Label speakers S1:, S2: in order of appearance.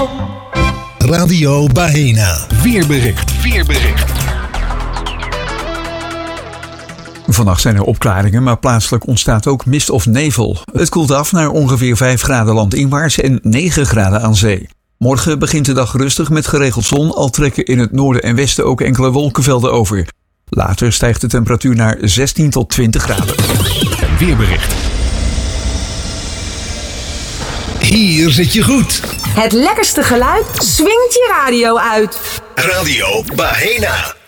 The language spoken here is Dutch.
S1: Radio Bahena. Weerbericht.
S2: Vannacht zijn er opklaringen, maar plaatselijk ontstaat ook mist of nevel. Het koelt af naar ongeveer 5 graden landinwaarts en 9 graden aan zee. Morgen begint de dag rustig met geregeld zon, al trekken in het noorden en westen ook enkele wolkenvelden over. Later stijgt de temperatuur naar 16 tot 20 graden.
S1: Weerbericht. Hier zit je goed.
S3: Het lekkerste geluid swingt je radio uit.
S1: Radio Bahena.